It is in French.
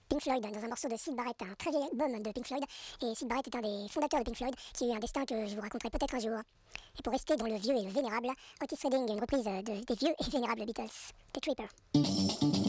Pink Floyd dans un morceau de Syd Barrett, un très vieil album de Pink Floyd. Et Syd Barrett est un des fondateurs de Pink Floyd, qui a eu un destin que je vous raconterai peut-être un jour. Et pour rester dans le vieux et le vénérable, Otis Redding, une reprise des vieux et vénérables Beatles, The Tripper.